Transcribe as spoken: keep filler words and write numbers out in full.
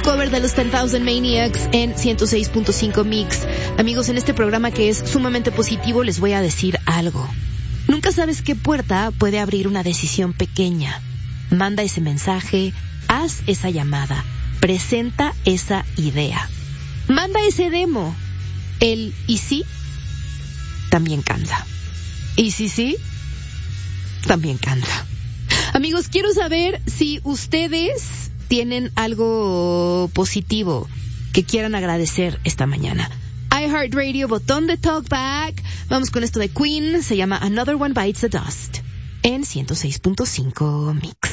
cover de los ten thousand Maniacs en ciento seis punto cinco Mix. Amigos, en este programa que es sumamente positivo les voy a decir algo. Nunca sabes qué puerta puede abrir una decisión pequeña. Manda ese mensaje, haz esa llamada, presenta esa idea. Manda ese demo. El y sí también canta. Y sí, sí, también canta. Amigos, quiero saber si ustedes tienen algo positivo que quieran agradecer esta mañana. iHeartRadio, botón de talkback. Vamos con esto de Queen, se llama Another One Bites the Dust en ciento seis punto cinco Mix.